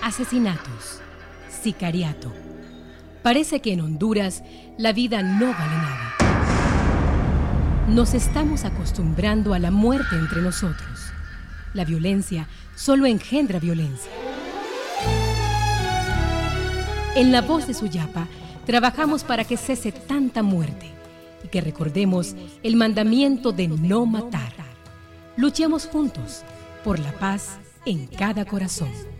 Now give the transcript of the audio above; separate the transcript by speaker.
Speaker 1: Asesinatos, sicariato. Parece que en Honduras la vida no vale nada. Nos estamos acostumbrando a la muerte entre nosotros. La violencia solo engendra violencia. En La Voz de Suyapa trabajamos para que cese tanta muerte y que recordemos el mandamiento de no matar. Luchemos juntos por la paz en cada corazón.